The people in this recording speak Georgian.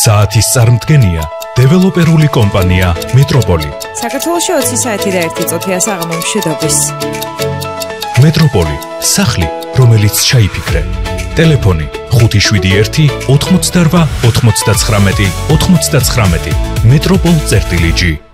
საათის წარმდგენია დეველოპერული კომპანია მეტროპოლი. საქართველოში 20 საათი და 1 წუთია საღამო მშვიდობის. მეტროპოლი, სახლი, რომელიც ჩაიფიქრე. ტელეფონი 571 88 99 99. მეტროპოლ-G